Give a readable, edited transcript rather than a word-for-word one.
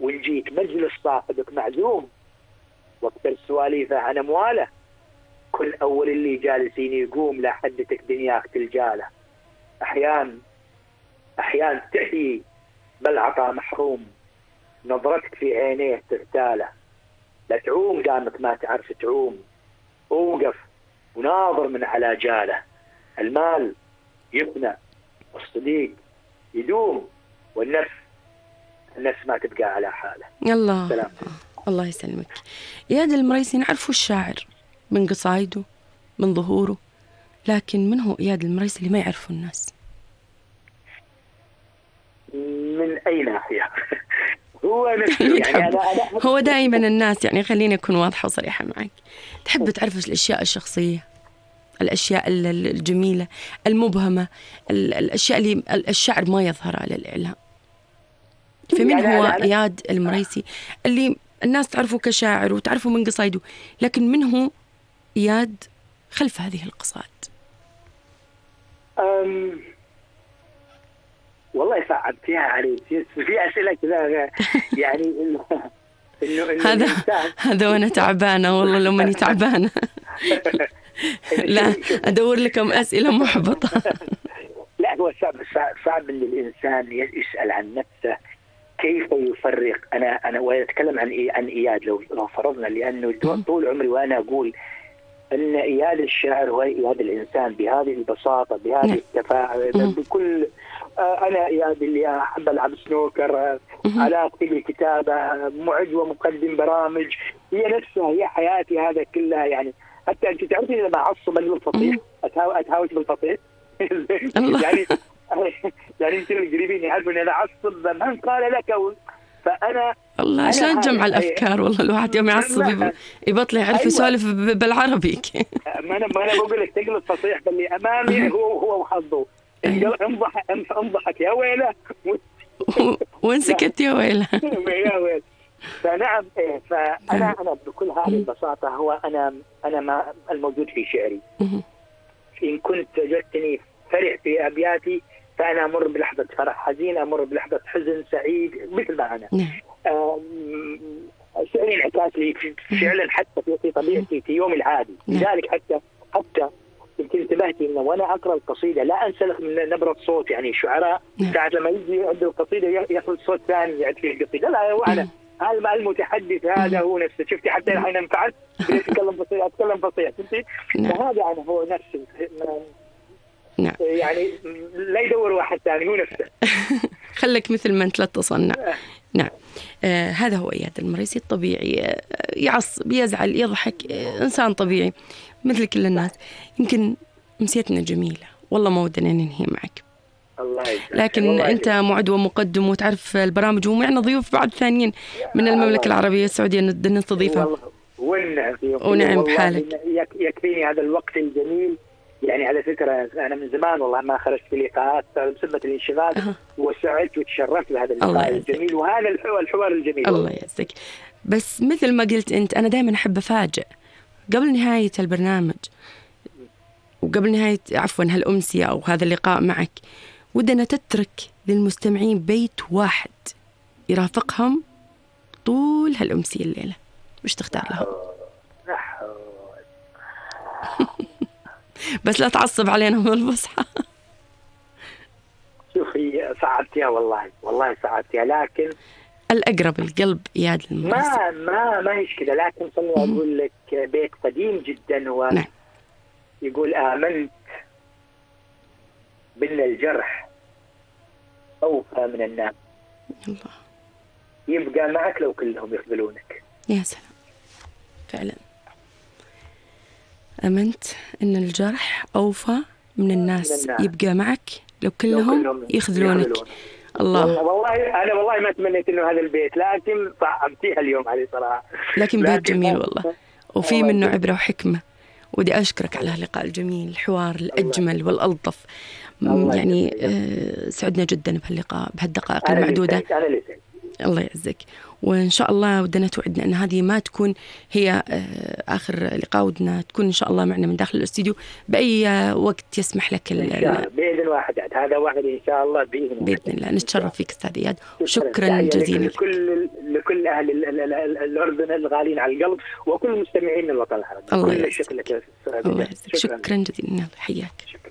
وإن جيت مجلس صاحبك معزوم واكثر سواليفه عن أمواله، كل أول اللي جالسين يقوم لا حدتك دنياك تلجاله. أحيان تحيي بل عطا محروم، نظرتك في عينيه تغتاله. لا تعوم دامك ما تعرف تعوم، اوقف وناظر من على جاله. المال يفنى والصديق يدوم، والنفس ما تبقى على حاله. الله سلام. الله يسلمك. إياد المريسي نعرفه الشاعر من قصايده من ظهوره، لكن من هو إياد المريسي اللي ما يعرفه الناس؟ من أي ناحية؟ هو نفسه يعني هو دائما الناس، يعني خليني أكون واضحة وصريحة معك، تحب تعرف الأشياء الشخصية، الأشياء الجميلة المبهمة، الأشياء اللي الشعر ما يظهر على الإعلام. فمن يعني هو إياد المريسي اللي الناس تعرفه كشاعر وتعرفه من قصايده، لكن من هو إياد خلف هذه القصائد؟ والله صعبتيها علي، في أسئلة كذا يعني هذا وأنا تعبانة والله، لو ماني تعبانة لا أدور لكم أسئلة محبطة. لا هو صعب إن الإنسان يسأل عن نفسه كيف يفرق. أنا وأتكلم عن إياد لو فرضنا، لأنه طول عمري وأنا أقول أن إياد الشاعر هو إياد الإنسان بهذه البساطة، بهذه التفاعل، بكل أنا إياد اللي أحب ألعب سنوكر، علاقتي بالكتابة، معد ومقدم برامج، هي نفسها، هي حياتي، هذا كلها. يعني حتى أنت تعرفين لما أعصب بالفطيح أتهاوش بالفطيح يعني أنت القريبين يعرفوا أن أنا أعصب، من قال لك فأنا الله عشان جمع الأفكار. والله الواحد يوم يعصب يبطل يعرف يسولف بالعربي. ما أنا بقول لك تقلب فصيح باللي أمامي هو وحظه. انضحك يا ويله وين سكت يا ويله. يا ويله. فنعم فأنا بكل هذه البساطة، هو أنا ما الموجود في شعري. إن كنت وجدتني فرح في أبياتي فأنا أمر بلحظة فرح حزين، أمر بلحظة حزن سعيد، مثل ما أنا. شعري انعكاس لي فعلا حتى في طبيعتي في يوم العادي. لذلك حتى كنت انتبهتي انه وانا اقرا القصيده لا انسلخ من نبره صوت. يعني الشعراء ساعه لما يجي عند القصيده ياخذ صوت ثاني يعد فيه القصيده، لا هو انا هذا المتحدث هذا هو نفسه. شفتي حتى الحين انفعلت اتكلم فصيح فهمتي؟ فهذا انا هو نفسي. نعم. يعني لا يدور واحد ثاني، هو نفسه. خلك مثل ما انت لا تصنع. نعم. هذا هو إياد المريسي الطبيعي، يعصب يزعل يضحك، إنسان طبيعي مثل كل الناس. يمكن مسيتنا جميلة والله، ما ودنا ننهي معك، الله يجزاك. لكن أنت معد ومقدم وتعرف البرامج، ومعنا ضيوف بعد ثانيين من المملكة العربية السعودية نستضيفها. ونعم بحالك. يكفيني هذا الوقت الجميل. يعني على فكرة أنا من زمان والله ما خرجت في لقاءات بسبب الانشغال، وسعدت وتشرفت بهذا اللقاء الجميل وهذا الحوار الجميل. الله يعزك. بس مثل ما قلت أنت، أنا دائما أحب أفاجئ قبل نهاية البرنامج وقبل نهاية هالأمسية أو هذا اللقاء معك، ودنا تترك للمستمعين بيت واحد يرافقهم طول هالأمسية الليلة، وش تختار لهم؟ بس لا تعصب علينا بالفصحى. شوفي صعبتيها والله صعبتيها، لكن الأقرب القلب إياد المريسي. ما هيش كذا. لكن خليني أقول لك بيت قديم جدا نعم. يقول آمنت بأن الجرح أوفى من الناس، الله يبقى معك لو كلهم يخذلونك. يا سلام، فعلا آمنت أن الجرح أوفى من الناس، يبقى معك لو كلهم يخذلونك. الله. والله ما تمنيت إنه هذا البيت، لكن صعبتيها اليوم علي صراحة. لكن بيت جميل والله، وفي منه عبرة وحكمة. ودي أشكرك على اللقاء الجميل، الحوار الأجمل والألطف. يعني سعدنا جدا بهاللقاء بهالدقائق المعدودة. الله يعزك. وإن شاء الله ودنا توعدنا أن هذه ما تكون هي آخر لقاء، ودنا تكون إن شاء الله معنا من داخل الاستوديو بأي وقت يسمح لك. إن شاء الله بإذن واحد، هذا واحد إن شاء الله بإذن الله. نتشرف فيك أستاذ إياد، وشكرا جزيلا لكل أهل الأردن الغالين على القلب وكل مستمعين الوطن العربي. الله يعزك. شكرا جزيلا. حياك.